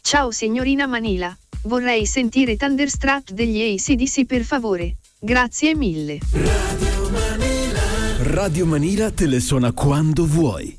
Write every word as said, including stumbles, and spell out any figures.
Ciao signorina Manila, vorrei sentire Thunderstruck degli A C D C per favore. Grazie mille. Radio Manila. Radio Manila te le suona quando vuoi.